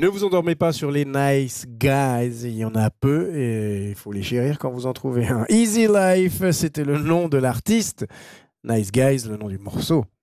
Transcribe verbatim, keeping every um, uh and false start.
Ne vous endormez pas sur les nice guys, il y en a peu et il faut les chérir quand vous en trouvez un. Easy Life, c'était le nom de l'artiste. Nice Guys, le nom du morceau.